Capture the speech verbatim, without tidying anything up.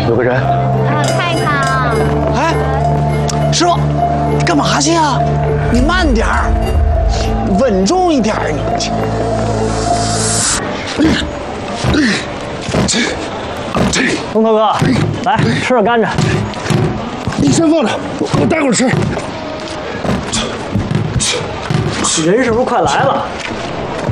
有个人。 啊，太康。 哎，师傅，干嘛去啊？你慢点儿，稳重一点儿，你。 东头哥，来吃点甘蔗。 你先放着，我我待会儿吃。 人是不是快来了？